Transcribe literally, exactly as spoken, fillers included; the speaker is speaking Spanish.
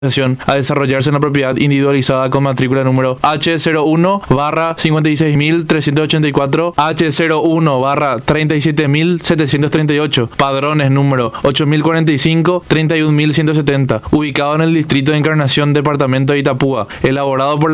a desarrollarse en la propiedad individualizada con matrícula número H cero uno barra cincuenta y seis mil trescientos ochenta y cuatro, H cero uno barra treinta y siete mil setecientos treinta y ocho, padrones número ocho mil cuarenta y cinco, treinta y un mil ciento setenta, ubicado en el distrito de Encarnación, departamento de Itapúa, elaborado por